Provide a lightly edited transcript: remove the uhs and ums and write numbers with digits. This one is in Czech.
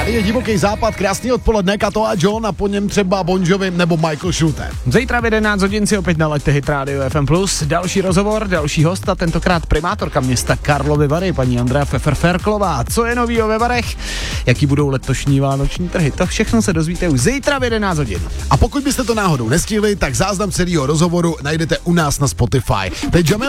Tady je Divoký západ, krásný odpoledne, Kato a John a po něm třeba Bon Jovi nebo Michael Schulte. Zítra v 11 hodin si opět nalaďte Hit Radio FM+. Další rozhovor, další host a tentokrát primátorka města Karlovy Vary, paní Andrea Pfeffer-Ferklová. Co je novýho ve Varech? Jaký budou letošní vánoční trhy? To všechno se dozvíte už zítra v 11 hodin. A pokud byste to náhodou nestihli, tak záznam celého rozhovoru najdete u nás na Spotify. Teď Jamel